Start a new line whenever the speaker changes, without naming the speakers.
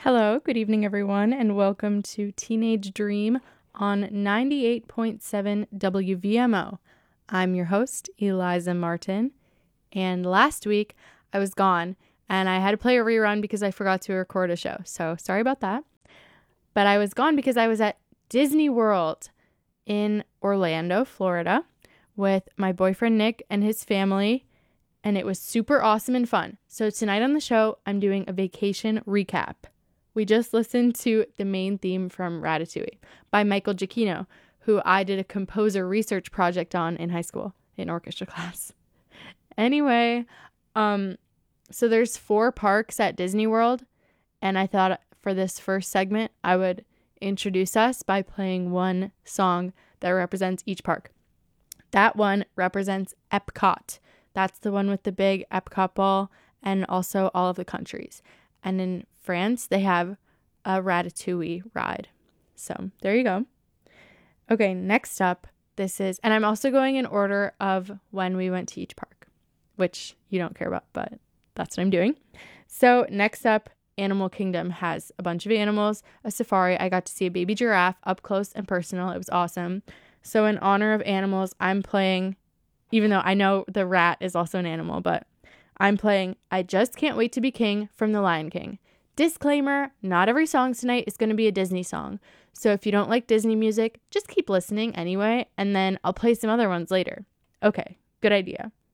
Hello, good evening, everyone, and welcome to Teenage Dream on 98.7 WVMO. I'm your host, Eliza Martin, and last week I was gone and I had to play a rerun because I forgot to record a show, so sorry about that. But I was gone because I was at Disney World in Orlando, Florida, with my boyfriend Nick and his family, and it was super awesome and fun. So tonight on the show, I'm doing a vacation recap. We just listened to the main theme from Ratatouille by Michael Giacchino, who I did a composer research project on in high school in orchestra class. Anyway, so there's 4 parks at Disney World, and I thought for this first segment, I would introduce us by playing one song that represents each park. That one represents Epcot. That's the one with the big Epcot ball and also all of the countries. And in France, they have a Ratatouille ride. So there you go. Okay, next up, and I'm also going in order of when we went to each park, which you don't care about, but that's what I'm doing. So next up, Animal Kingdom has a bunch of animals, a safari. I got to see a baby giraffe up close and personal. It was awesome. So in honor of animals, I'm playing, even though I know the rat is also an animal, but I'm playing I Just Can't Wait to Be King from The Lion King. Disclaimer, not every song tonight is going to be a Disney song. So if you don't like Disney music, just keep listening anyway, and then I'll play some other ones later. Okay, good idea.